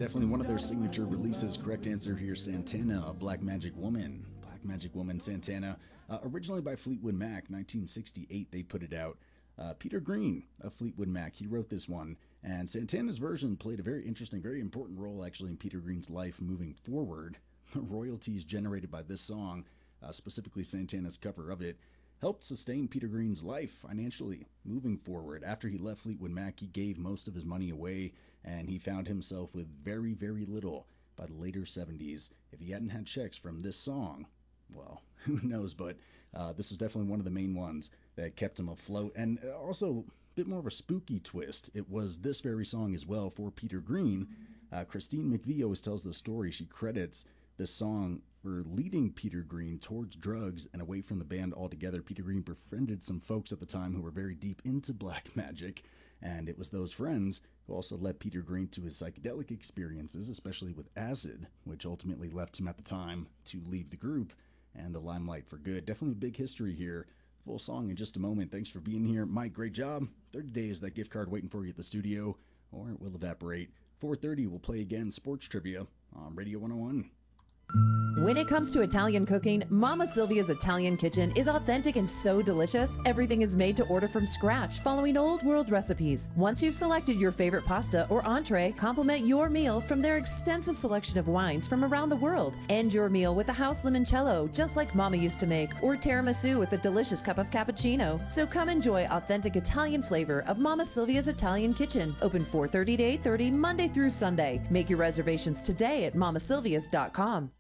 definitely one of their signature releases. Correct answer here, Santana, Black Magic Woman. Black Magic Woman, Santana. Originally by Fleetwood Mac, 1968 they put it out. Peter Green of Fleetwood Mac, he wrote this one. And Santana's version played a very interesting, very important role actually in Peter Green's life moving forward. The royalties generated by this song, specifically Santana's cover of it, helped sustain Peter Green's life financially moving forward. After he left Fleetwood Mac, he gave most of his money away, and he found himself with very, very little by the later 70s. If he hadn't had checks from this song, well, who knows, but this was definitely one of the main ones that kept him afloat. And also a bit more of a spooky twist. It was this very song as well for Peter Green. Christine McVie always tells the story. She credits this song for leading Peter Green towards drugs and away from the band altogether. Peter Green befriended some folks at the time who were very deep into black magic, and it was those friends who also led Peter Green to his psychedelic experiences, especially with acid, which ultimately left him at the time to leave the group and the limelight for good. Definitely big history here. Full song in just a moment. Thanks for being here, Mike. Great job. 30 days, that gift card waiting for you at the studio, or it will evaporate. 4:30, we'll play again sports trivia on Radio 101. When it comes to Italian cooking, Mama Sylvia's Italian Kitchen is authentic and so delicious. Everything is made to order from scratch, following old world recipes. Once you've selected your favorite pasta or entree, complement your meal from their extensive selection of wines from around the world. End your meal with a house limoncello, just like Mama used to make, or tiramisu with a delicious cup of cappuccino. So come enjoy authentic Italian flavor of Mama Sylvia's Italian Kitchen. Open 4:30 to 8:30 Monday through Sunday. Make your reservations today at mamasylvias.com.